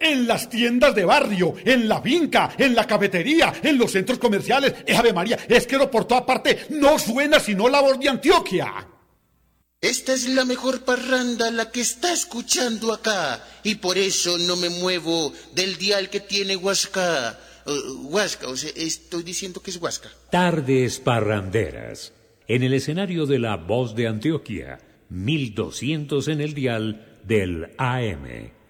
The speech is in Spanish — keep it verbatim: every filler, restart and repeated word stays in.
En las tiendas de barrio, en la finca, en la cafetería, en los centros comerciales. Eh, Ave María, es que no por toda parte no suena sino la voz de Antioquia. Esta es la mejor parranda, la que está escuchando acá, y por eso no me muevo del dial que tiene Huasca. Uh, Huasca, o sea, estoy diciendo que es Huasca. Tardes parranderas, en el escenario de La Voz de Antioquia, mil doscientos en el dial del A M.